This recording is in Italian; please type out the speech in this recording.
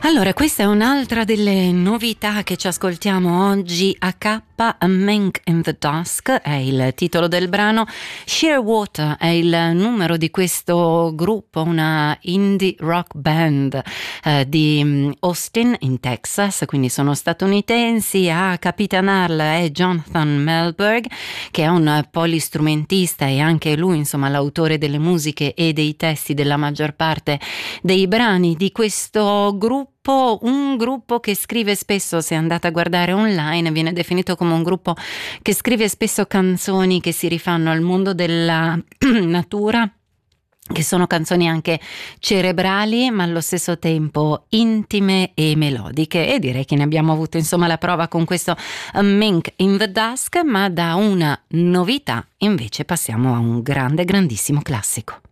Allora, questa è un'altra delle novità che ci ascoltiamo oggi. AK, A Mink in the Dusk è il titolo del brano. Shearwater è il numero di questo gruppo, una indie rock band di Austin in Texas, quindi sono statunitensi. A capitanarla è Jonathan Melberg, che è un polistrumentista e anche lui, insomma, l'autore delle musiche e dei testi della maggior parte dei brani di questo gruppo. Un gruppo che scrive spesso, se andate a guardare online, viene definito come un gruppo che scrive spesso canzoni che si rifanno al mondo della natura, che sono canzoni anche cerebrali ma allo stesso tempo intime e melodiche, e direi che ne abbiamo avuto insomma la prova con questo A Mink in the Dusk. Ma da una novità invece passiamo a un grandissimo classico.